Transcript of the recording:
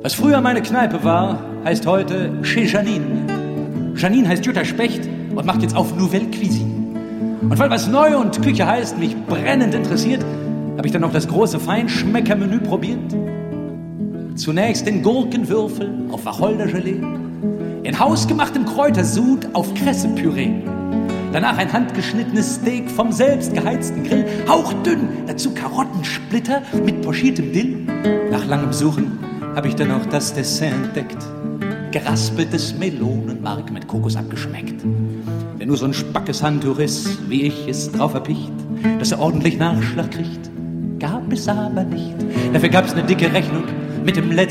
Was früher meine Kneipe war, heißt heute Chez Janine. Janine heißt Jutta Specht und macht jetzt auf Nouvelle Cuisine. Und weil was neu und Küche heißt mich brennend interessiert, habe ich dann noch das große Feinschmeckermenü probiert. Zunächst den Gurkenwürfel auf Wacholdergelee, in hausgemachtem Kräutersud auf Kressepüree. Danach ein handgeschnittenes Steak vom selbst geheizten Grill, hauchdünn, dazu Karottensplitter mit pochiertem Dill. Nach langem Suchen habe ich dann noch das Dessert entdeckt. Geraspeltes Melonenmark mit Kokos abgeschmeckt. Wer nur so ein spackes Handtuch ist, wie ich, ist drauf erpicht, dass er ordentlich Nachschlag kriegt. Gab es aber nicht. Dafür gab's eine dicke Rechnung mit dem letzten